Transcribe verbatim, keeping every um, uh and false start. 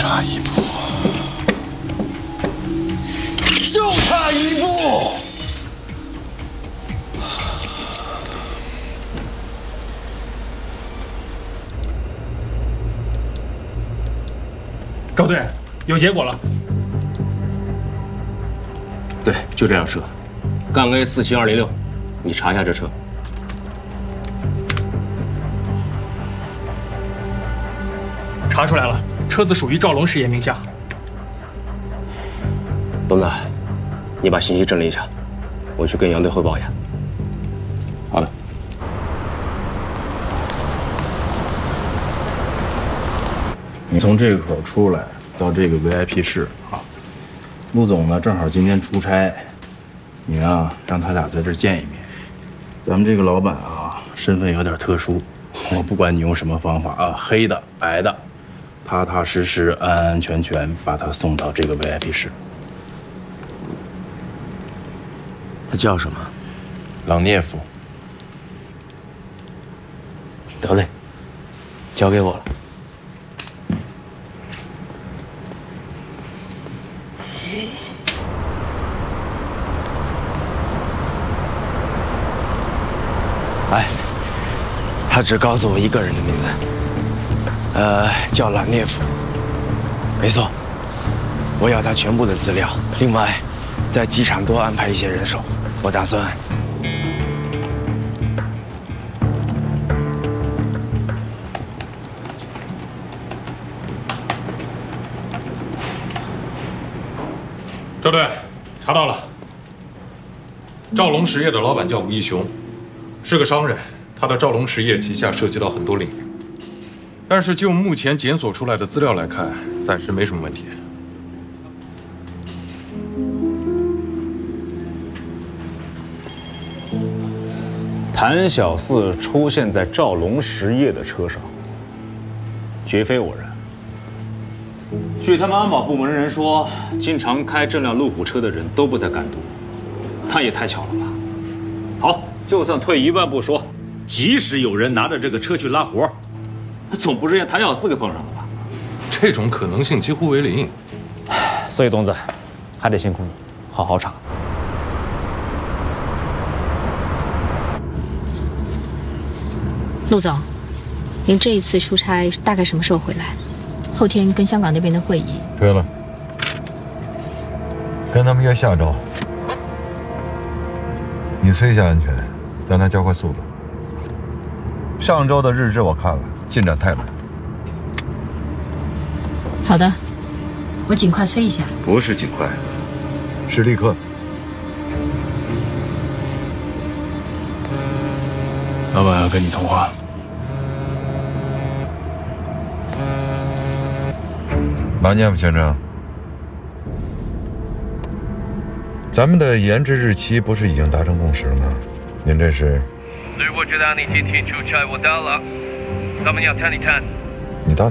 差一步，就差一步。 赵队，有结果了。 对，就这辆车，杠 A 四七二零六，你查一下这车。 查出来了，车子属于赵龙实业名下。 东子，你把信息整理一下，我去跟杨队汇报一下。 好的。 你从这个口出来到这个 V I P 室啊，陆总呢正好今天出差，你啊让他俩在这儿见一面。咱们这个老板啊，身份有点特殊，我不管你用什么方法啊，黑的、白的。 踏踏实实、安安全全把他送到这个 V I P 室。 他叫什么？ 朗涅夫。 得嘞，交给我了。哎，他只告诉我一个人的名字。 呃，叫朗涅夫，没错，我要他全部的资料。另外，在机场多安排一些人手。我打算， 赵队，查到了，赵龙实业的老板叫吴一雄，是个商人，他的赵龙实业旗下涉及到很多领域。 但是就目前检索出来的资料来看，暂时没什么问题。 谭小四出现在赵龙实业的车上，绝非偶然。据他们安保部门的人说，经常开这辆路虎车的人都不在甘都，那也太巧了吧？好，就算退一万步说，即使有人拿着这个车去拉活， 总不是让谭小四给碰上了吧？ 这种可能性几乎为零。 所以东子，还得辛苦你，好好查。 陆总，您这一次出差大概什么时候回来？后天跟香港那边的会议。 对了，跟他们约下周。你催一下安全，让他加快速度。上周的日志我看了。 进展太慢。 好的，我尽快催一下。 不是尽快，是立刻。 老板要跟你通话。 马涅夫先生，咱们的延迟日期不是已经达成共识了吗？您这是？ 如果知道你今天出差，我到了。咱们要谈一谈。 你到。